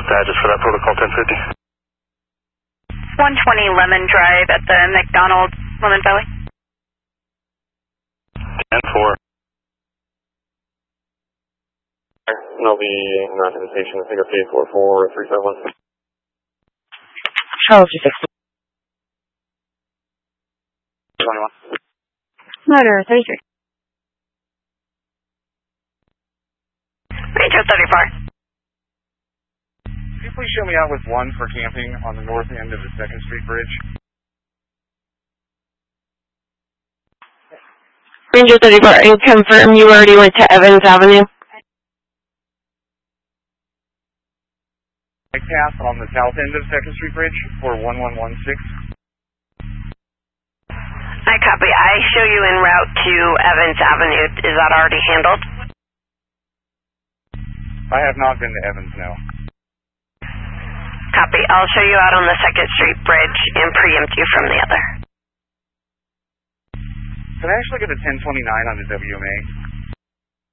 Just for that protocol 1050. 120 Lemon Drive at the McDonald's Lemon Valley. 10-4. And I'll be not in the station. I think I'll pay 44371. Charles 6. 21. Motor 33. Ranger 34. Could you please show me out with 1 for camping on the north end of the 2nd Street Bridge? Ranger 34, I confirm you already went to Evans Avenue. I pass on the south end of 2nd Street Bridge for 1116. I copy. I show you en route to Evans Avenue. Is that already handled? I have not been to Evans, no. Copy. I'll show you out on the 2nd Street Bridge and preempt you from the other. Can I actually get a 1029 on the WMA?